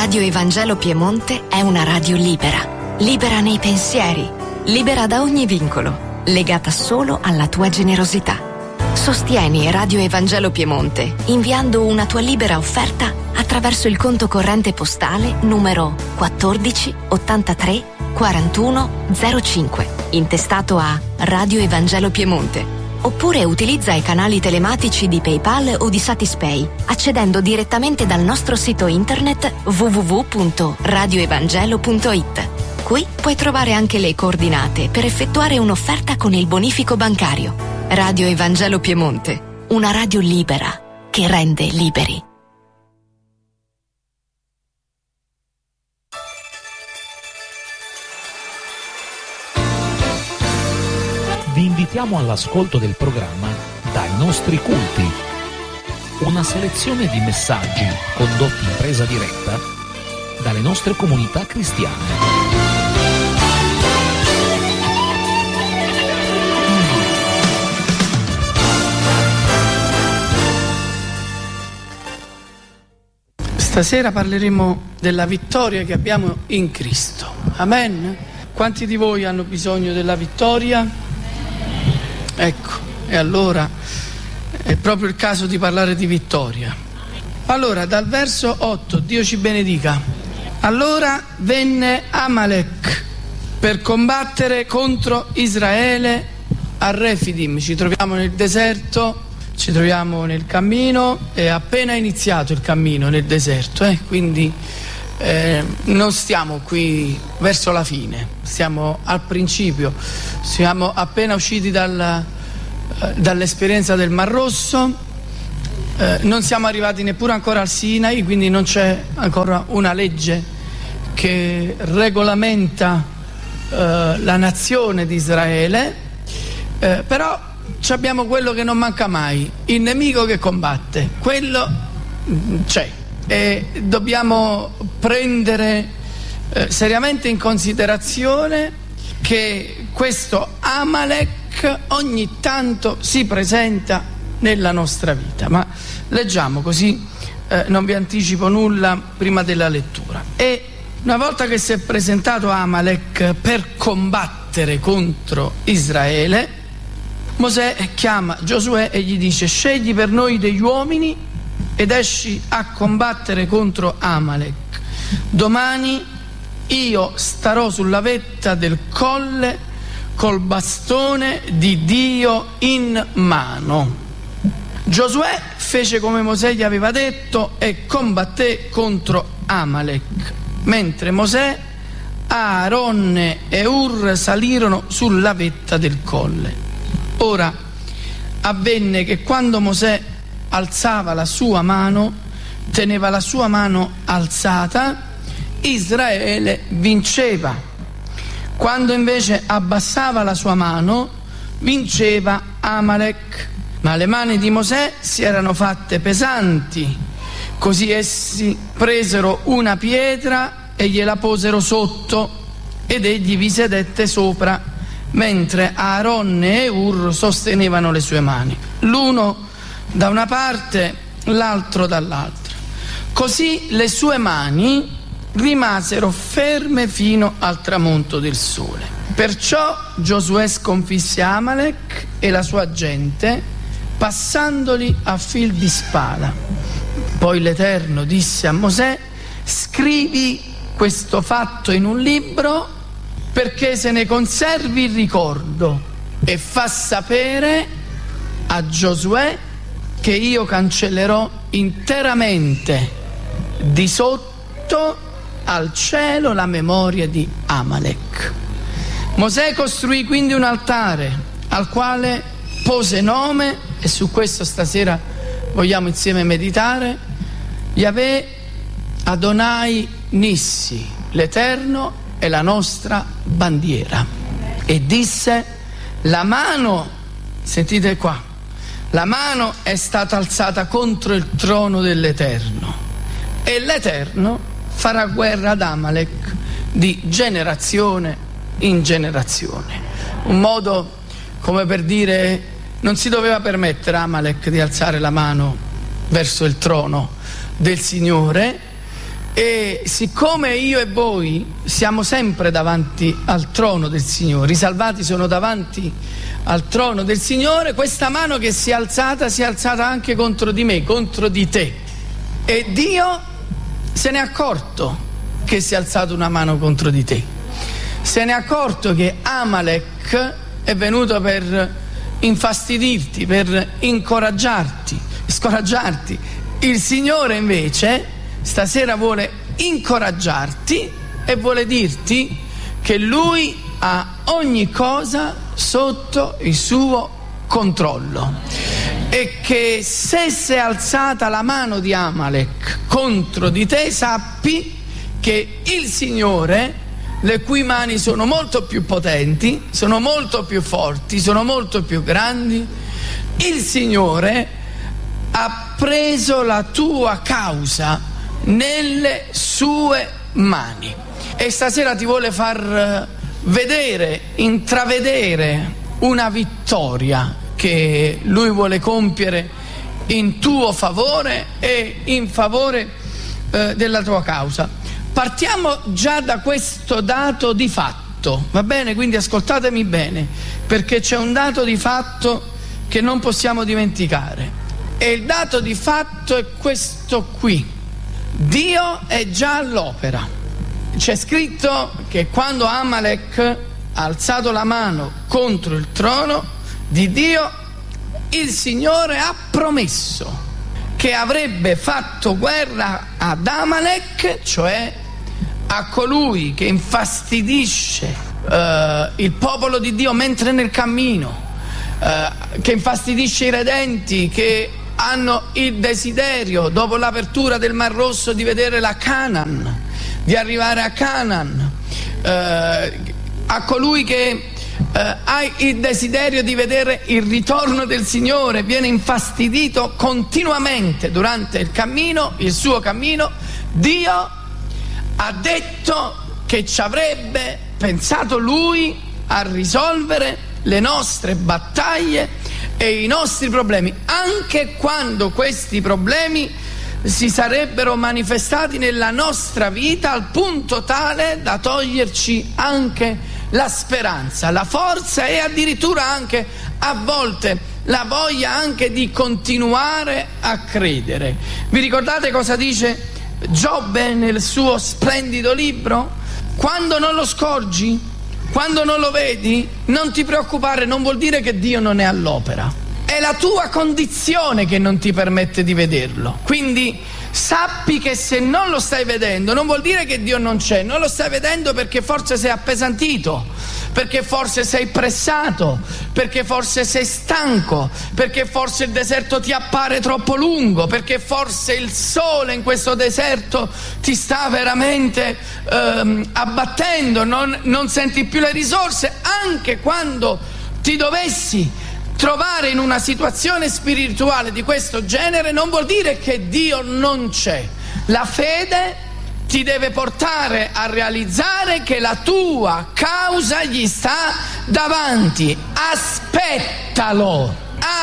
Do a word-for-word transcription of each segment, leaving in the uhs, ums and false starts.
Radio Evangelo Piemonte è una radio libera, libera nei pensieri, libera da ogni vincolo, legata solo alla tua generosità. Sostieni Radio Evangelo Piemonte inviando una tua libera offerta attraverso il conto corrente postale numero quattordici ottantatré quarantuno zero cinque, intestato a Radio Evangelo Piemonte. Oppure utilizza i canali telematici di PayPal o di Satispay, accedendo direttamente dal nostro sito internet w w w punto radio evangelo punto i t. Qui puoi trovare anche le coordinate per effettuare un'offerta con il bonifico bancario. Radio Evangelo Piemonte, una radio libera che rende liberi. Vi invitiamo all'ascolto del programma Dai nostri culti, una selezione di messaggi condotti in presa diretta dalle nostre comunità cristiane. Stasera parleremo della vittoria che abbiamo in Cristo. Amen? Quanti di voi hanno bisogno della vittoria? Ecco, e allora è proprio il caso di parlare di vittoria. Allora, dal verso otto, Dio ci benedica. Allora venne Amalek per combattere contro Israele a Refidim. Ci troviamo nel deserto, ci troviamo nel cammino, è appena iniziato il cammino nel deserto, eh? quindi eh, non stiamo qui verso la fine, stiamo al principio, siamo appena usciti dal, eh, dall'esperienza del Mar Rosso, eh, non siamo arrivati neppure ancora al Sinai, quindi non c'è ancora una legge che regolamenta eh, la nazione di Israele, eh, però abbiamo quello che non manca mai, il nemico che combatte, quello c'è, e dobbiamo prendere eh, seriamente in considerazione che questo Amalek ogni tanto si presenta nella nostra vita. Ma leggiamo, così eh, non vi anticipo nulla prima della lettura. E una volta che si è presentato Amalek per combattere contro Israele, Mosè chiama Giosuè e gli dice: scegli per noi degli uomini ed esci a combattere contro Amalek. Domani io starò sulla vetta del colle col bastone di Dio in mano. Giosuè fece come Mosè gli aveva detto e combatté contro Amalek, mentre Mosè, Aaronne e Ur salirono sulla vetta del colle. Ora avvenne che quando Mosè alzava la sua mano, teneva la sua mano alzata, Israele vinceva. Quando invece abbassava la sua mano, vinceva Amalek. Ma le mani di Mosè si erano fatte pesanti, così essi presero una pietra e gliela posero sotto, ed egli vi sedette sopra, mentre Aaronne e Ur sostenevano le sue mani, l'uno da una parte, l'altro dall'altra. Così le sue mani rimasero ferme fino al tramonto del sole. Perciò Giosuè sconfisse Amalek e la sua gente, passandoli a fil di spada. Poi l'Eterno disse a Mosè: scrivi questo fatto in un libro, perché se ne conservi il ricordo, e fa sapere a Giosuè che io cancellerò interamente di sotto al cielo la memoria di Amalek. Mosè costruì quindi un altare al quale pose nome, e su questo stasera vogliamo insieme meditare: Yahweh Adonai Nissi, l'Eterno è la nostra bandiera. E disse: la mano, sentite qua, la mano è stata alzata contro il trono dell'Eterno, e l'Eterno farà guerra ad Amalek di generazione in generazione. Un modo come per dire: non si doveva permettere a Amalek di alzare la mano verso il trono del Signore, E siccome io e voi siamo sempre davanti al trono del Signore, i salvati sono davanti al trono del Signore, questa mano che si è alzata si è alzata anche contro di me, contro di te. E Dio se n'è accorto che si è alzata una mano contro di te. Se n'è accorto che Amalek è venuto per infastidirti, per incoraggiarti, scoraggiarti. Il Signore invece stasera vuole incoraggiarti e vuole dirti che Lui ha ogni cosa sotto il suo controllo e che se si è alzata la mano di Amalek contro di te, sappi che il Signore, le cui mani sono molto più potenti, sono molto più forti, sono molto più grandi, il Signore ha preso la tua causa nelle sue mani e stasera ti vuole far vedere, intravedere una vittoria che Lui vuole compiere in tuo favore e in favore eh, della tua causa. Partiamo già da questo dato di fatto, va bene? Quindi ascoltatemi bene, perché c'è un dato di fatto che non possiamo dimenticare, e il dato di fatto è questo qui: Dio è già all'opera. C'è scritto che quando Amalek ha alzato la mano contro il trono di Dio, il Signore ha promesso che avrebbe fatto guerra ad Amalek, cioè a colui che infastidisce uh, il popolo di Dio mentre è nel cammino, uh, che infastidisce i redenti, che hanno il desiderio, dopo l'apertura del Mar Rosso, di vedere la Canaan, di arrivare a Canaan, eh, a colui che eh, ha il desiderio di vedere il ritorno del Signore, viene infastidito continuamente durante il cammino, il suo cammino. Dio ha detto che ci avrebbe pensato Lui a risolvere le nostre battaglie e i nostri problemi, anche quando questi problemi si sarebbero manifestati nella nostra vita al punto tale da toglierci anche la speranza, la forza e addirittura anche a volte la voglia anche di continuare a credere. Vi ricordate cosa dice Giobbe nel suo splendido libro? Quando non lo scorgi, quando non lo vedi, non ti preoccupare, non vuol dire che Dio non è all'opera. È la tua condizione che non ti permette di vederlo. Quindi sappi che se non lo stai vedendo non vuol dire che Dio non c'è. Non lo stai vedendo perché forse sei appesantito, perché forse sei pressato, perché forse sei stanco, perché forse il deserto ti appare troppo lungo, perché forse il sole in questo deserto ti sta veramente ehm, abbattendo, non, non senti più le risorse. Anche quando ti dovessi trovare in una situazione spirituale di questo genere, non vuol dire che Dio non c'è. La fede ti deve portare a realizzare che la tua causa gli sta davanti. Aspettalo,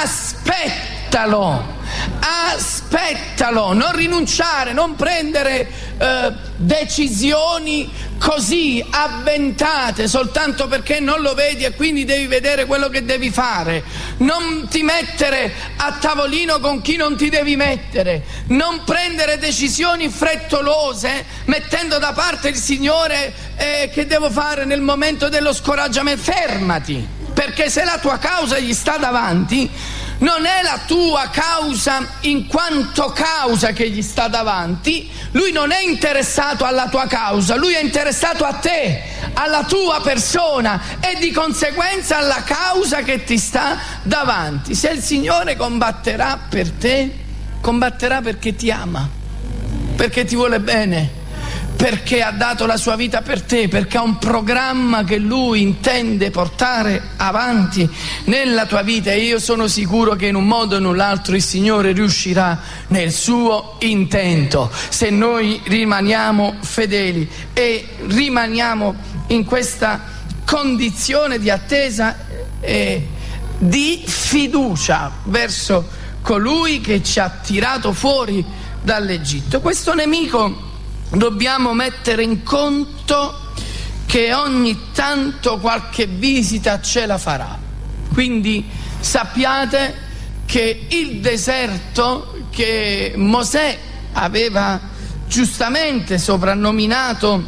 aspettalo, aspettalo, non rinunciare, non prendere eh, decisioni così avventate soltanto perché non lo vedi e quindi devi vedere quello che devi fare. Non ti mettere a tavolino con chi non ti devi mettere, non prendere decisioni frettolose mettendo da parte il Signore. Eh, che devo fare nel momento dello scoraggiamento? Fermati, perché se la tua causa gli sta davanti, non è la tua causa in quanto causa che gli sta davanti. Lui non è interessato alla tua causa, lui è interessato a te, alla tua persona e di conseguenza alla causa che ti sta davanti. Se il Signore combatterà per te, combatterà perché ti ama, perché ti vuole bene, perché ha dato la sua vita per te, perché ha un programma che Lui intende portare avanti nella tua vita, e io sono sicuro che in un modo o in un altro il Signore riuscirà nel suo intento, se noi rimaniamo fedeli e rimaniamo in questa condizione di attesa e di fiducia verso colui che ci ha tirato fuori dall'Egitto. Questo nemico dobbiamo mettere in conto che ogni tanto qualche visita ce la farà. Quindi sappiate che il deserto che Mosè aveva giustamente soprannominato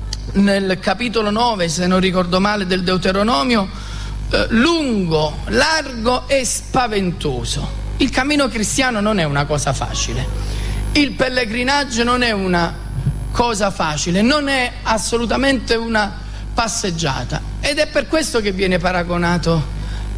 nel capitolo nove, se non ricordo male, del Deuteronomio, eh, lungo, largo e spaventoso. Il cammino cristiano non è una cosa facile, il pellegrinaggio non è una cosa facile, non è assolutamente una passeggiata, ed è per questo che viene paragonato uh,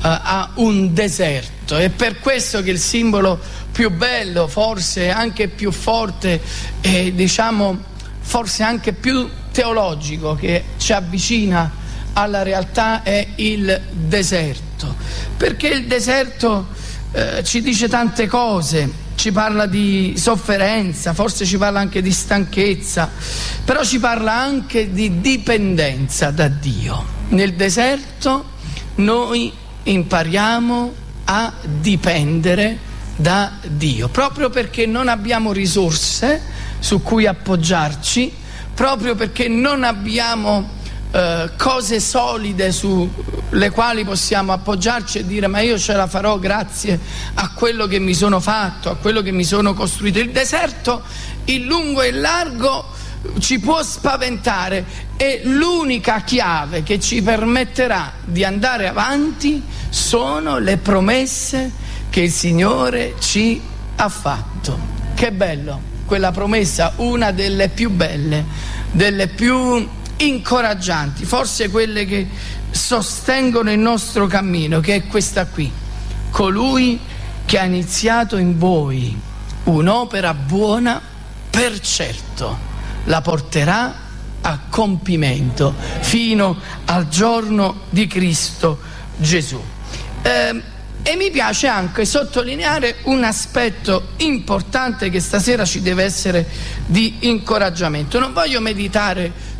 a un deserto. È per questo che il simbolo più bello, forse anche più forte e diciamo forse anche più teologico, che ci avvicina alla realtà, è il deserto, perché il deserto uh, ci dice tante cose. Ci parla di sofferenza, forse ci parla anche di stanchezza, però ci parla anche di dipendenza da Dio. Nel deserto noi impariamo a dipendere da Dio, proprio perché non abbiamo risorse su cui appoggiarci, proprio perché non abbiamo Uh, cose solide sulle quali possiamo appoggiarci e dire: ma io ce la farò grazie a quello che mi sono fatto, a quello che mi sono costruito. Il deserto, il lungo e il largo, ci può spaventare, e l'unica chiave che ci permetterà di andare avanti sono le promesse che il Signore ci ha fatto. Che bello, quella promessa, una delle più belle, delle più incoraggianti, forse quelle che sostengono il nostro cammino, che è questa qui: colui che ha iniziato in voi un'opera buona, per certo la porterà a compimento fino al giorno di Cristo Gesù. Eh, e mi piace anche sottolineare un aspetto importante che stasera ci deve essere di incoraggiamento. Non voglio meditare